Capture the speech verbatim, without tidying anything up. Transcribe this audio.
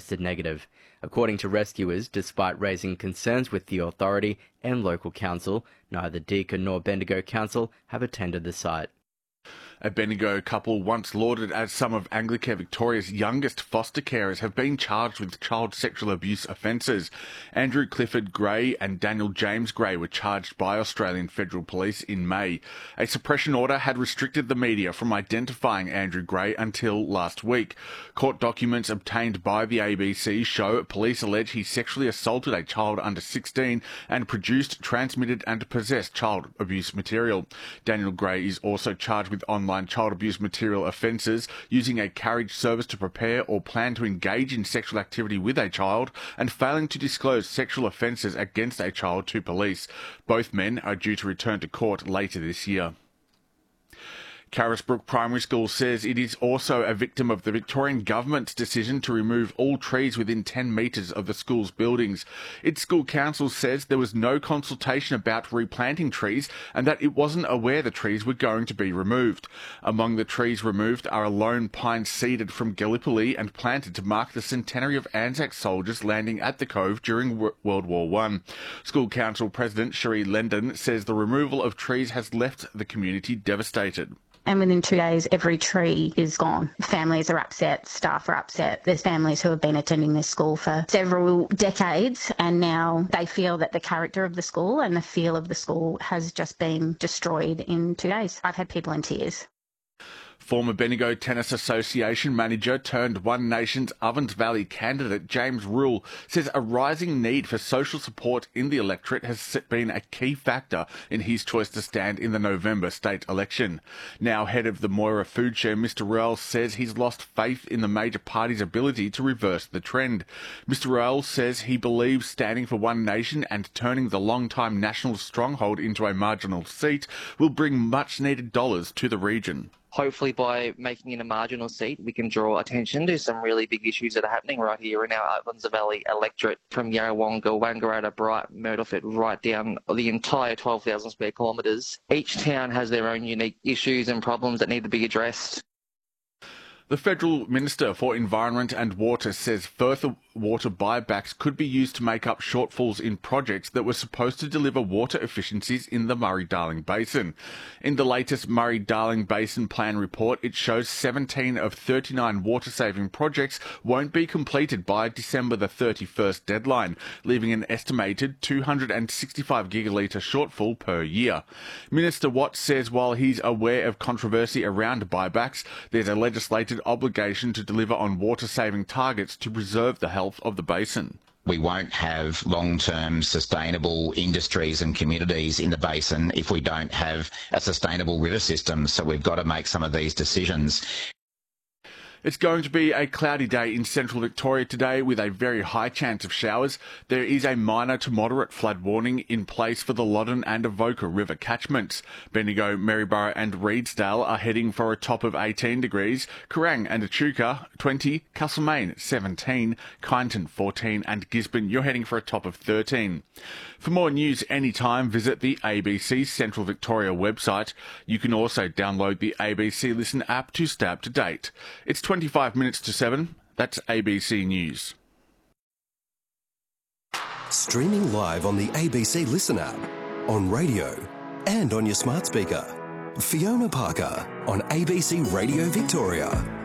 tested negative. According to rescuers, despite raising concerns with the authority and local council, neither Deakin nor Bendigo Council have attended the site. A Bendigo couple once lauded as some of Anglicare Victoria's youngest foster carers have been charged with child sexual abuse offences. Andrew Clifford Gray and Daniel James Gray were charged by Australian Federal Police in May. A suppression order had restricted the media from identifying Andrew Gray until last week. Court documents obtained by the A B C show police allege he sexually assaulted a child under sixteen and produced, transmitted and possessed child abuse material. Daniel Gray is also charged with online child abuse material offences, using a carriage service to prepare or plan to engage in sexual activity with a child, and failing to disclose sexual offences against a child to police. Both men are due to return to court later this year. Carisbrook Primary School says it is also a victim of the Victorian Government's decision to remove all trees within ten metres of the school's buildings. Its school council says there was no consultation about replanting trees and that it wasn't aware the trees were going to be removed. Among the trees removed are a lone pine seeded from Gallipoli and planted to mark the centenary of Anzac soldiers landing at the Cove during World War One. School Council President Cherie Lendon says the removal of trees has left the community devastated. And within two days, every tree is gone. Families are upset, staff are upset. There's families who have been attending this school for several decades, and now they feel that the character of the school and the feel of the school has just been destroyed in two days. I've had people in tears. Former Bendigo Tennis Association manager turned One Nation's Ovens Valley candidate James Rule says a rising need for social support in the electorate has been a key factor in his choice to stand in the November state election. Now head of the Moira Food Share, Mister Royal says he's lost faith in the major party's ability to reverse the trend. Mister Royal says he believes standing for One Nation and turning the long-time national stronghold into a marginal seat will bring much-needed dollars to the region. Hopefully by making it a marginal seat, we can draw attention to some really big issues that are happening right here in our Ovens Valley electorate, from Yarrawonga, Wangaratta, Bright, Myrtleford, right down the entire twelve thousand square kilometres. Each town has their own unique issues and problems that need to be addressed. The Federal Minister for Environment and Water says further water buybacks could be used to make up shortfalls in projects that were supposed to deliver water efficiencies in the Murray-Darling Basin. In the latest Murray-Darling Basin Plan report, it shows seventeen of thirty-nine water-saving projects won't be completed by December the thirty-first deadline, leaving an estimated two hundred sixty-five gigalitre shortfall per year. Minister Watt says while he's aware of controversy around buybacks, there's a legislated obligation to deliver on water-saving targets to preserve the health of the basin. We won't have long-term sustainable industries and communities in the basin if we don't have a sustainable river system, so we've got to make some of these decisions. It's going to be a cloudy day in central Victoria today with a very high chance of showers. There is a minor to moderate flood warning in place for the Loddon and Avoca River catchments. Bendigo, Maryborough and Reedsdale are heading for a top of eighteen degrees. Kerrang and Echuca twenty, Castlemaine seventeen, Kyneton fourteen and Gisborne you're heading for a top of thirteen. For more news anytime, visit the A B C Central Victoria website. You can also download the A B C Listen app to stay up to date. It's twenty-five minutes to seven. That's A B C News. Streaming live on the A B C Listen app, on radio and on your smart speaker. Fiona Parker on A B C Radio Victoria.